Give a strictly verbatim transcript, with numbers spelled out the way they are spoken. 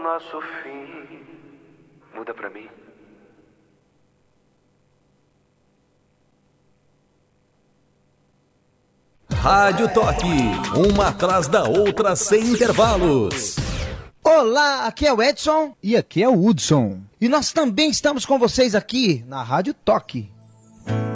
nosso fim. Muda pra mim. Rádio Toque, uma atrás da outra sem intervalos. Olá, aqui é o Edson e aqui é o Hudson. E nós também estamos com vocês aqui na Rádio Toque.